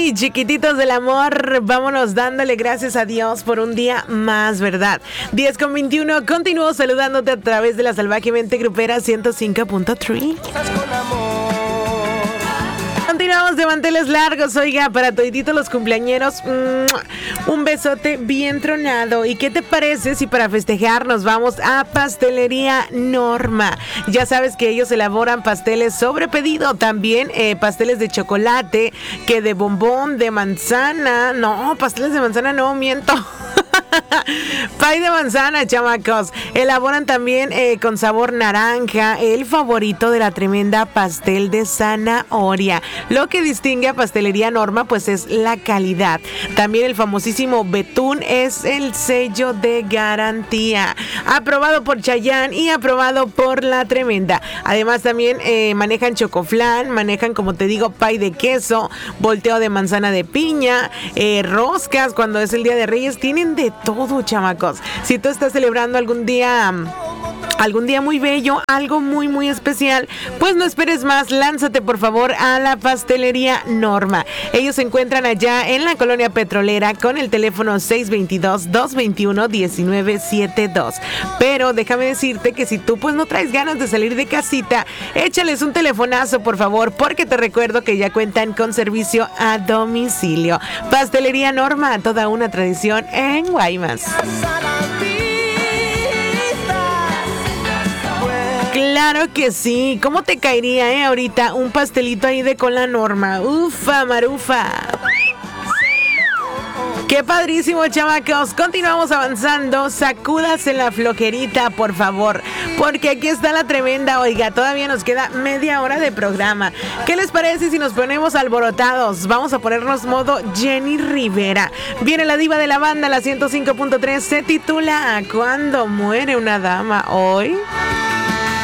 Ay, chiquititos del amor, vámonos dándole gracias a Dios por un día más, ¿verdad? 10:21, continúo saludándote a través de la salvajemente grupera 105.3. Continuamos de manteles largos, oiga, para todititos los cumpleañeros, un besote bien tronado. ¿Y qué te parece si para festejar nos vamos a Pastelería Norma? Ya sabes que ellos elaboran pasteles sobre pedido, también pasteles de chocolate, que de bombón, de manzana, no, pasteles de manzana no, miento. Pay de manzana, chamacos. Elaboran también con sabor naranja, el favorito de la tremenda pastel de zanahoria. Lo que distingue a Pastelería Norma pues es la calidad. También el famosísimo betún es el sello de garantía. Aprobado por Chayanne y aprobado por la tremenda. Además también manejan chocoflán, manejan, como te digo, pay de queso, volteo de manzana de piña, roscas cuando es el Día de Reyes. Tienen de todo, chamacos. Si tú estás celebrando algún día muy bello, algo muy muy especial, pues no esperes más, lánzate por favor a la Pastelería Norma. Ellos se encuentran allá en la colonia petrolera con el teléfono 622-221-1972. Pero déjame decirte que si tú pues no traes ganas de salir de casita, échales un telefonazo por favor, porque te recuerdo que ya cuentan con servicio a domicilio. Pastelería Norma, toda una tradición en Guaymas. Claro que sí. ¿Cómo te caería, ahorita un pastelito ahí de con la Norma? Ufa, marufa. ¡Qué padrísimo, chamacos! Continuamos avanzando. Sacúdase la flojerita, por favor, porque aquí está la tremenda. Oiga, todavía nos queda media hora de programa. ¿Qué les parece si nos ponemos alborotados? Vamos a ponernos modo Jenny Rivera. Viene la diva de la banda, la 105.3. Se titula ¿Cuándo muere una dama? Hoy.